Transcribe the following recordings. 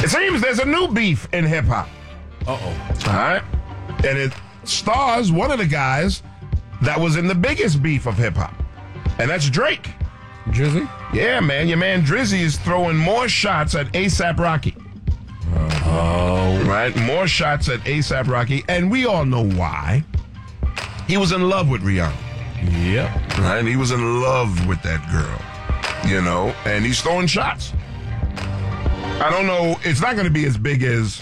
It seems there's a new beef in hip hop. Uh-oh. All right? And it stars one of the guys that was in the biggest beef of hip hop. And that's Drake. Drizzy? Yeah, man. Your man Drizzy is throwing more shots at A$AP Rocky. Oh. Right? More shots at A$AP Rocky. And we all know why. He was in love with Rihanna. Yep. Right? He was in love with that girl. You know? And he's throwing shots. I don't know. It's not going to be as big as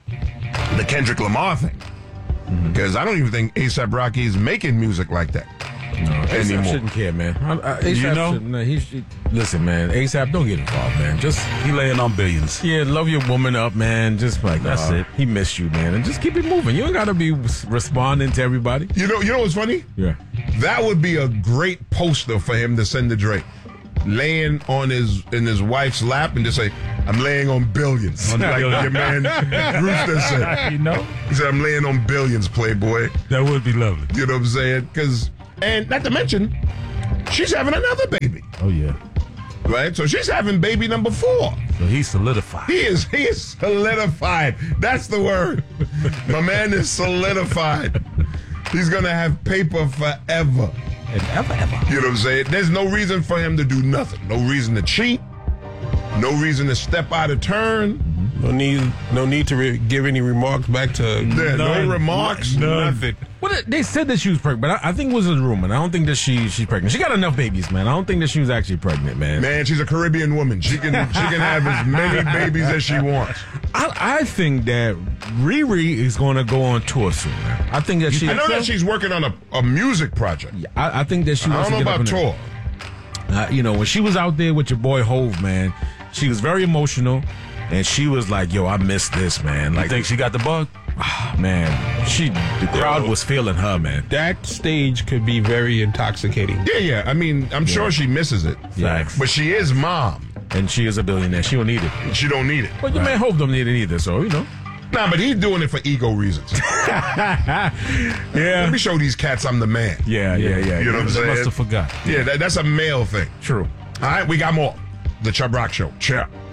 the Kendrick Lamar thing. Because I don't even think A$AP Rocky is making music like that. No, anymore. A$AP shouldn't care, man. A$AP You know? listen, man. A$AP, don't get involved, man. Just He laying on billions. love your woman up, man. Just like That's it. He missed you, man, and just keep it moving. You don't gotta be responding to everybody. You know what's funny? Yeah. That would be a great poster for him to send to Drake. Laying in his wife's lap and just say, "I'm laying on billions." On Like billions. your man Rooster said. You know? He said, "I'm laying on billions, Playboy." That would be lovely. You know what I'm saying? And not to mention, she's having another baby, Oh yeah. right? So she's having baby number 4. So he's solidified. He is solidified. That's the word. My man is solidified. He's gonna have paper forever. And ever. You know what I'm saying? There's no reason for him to do nothing. No reason to cheat. No reason to step out of turn. No need to give any remarks back to. No None. remarks. None. Nothing. Well, they said that she was pregnant, but I think it was a rumor. I don't think that she's pregnant. She got enough babies, man. I don't think that she was actually pregnant, man. Man, she's a Caribbean woman. She can have as many babies as she wants. I think that Riri is going to go on tour soon, man. I think that she. I know that she's working on a music project. I think that she I wants don't know to get about up in there. tour. You know, when she was out there with your boy Hove, man, she was very emotional, and she was like, "Yo, I miss this, man." You Like, think she got the bug? man, the crowd was feeling her, man. That stage could be very intoxicating. Yeah. I mean, I'm sure she misses it. Facts. But she is mom. And she is a billionaire. She don't need it. She don't need it. But your man Hove don't need it either. So you know. Nah, but he's doing it for ego reasons. Let Yeah. me show these cats I'm the man. Yeah. You know what I'm They must saying? have forgot. Yeah, that's a male thing. True. All right, we got more. The Chubb Rock Show. Check.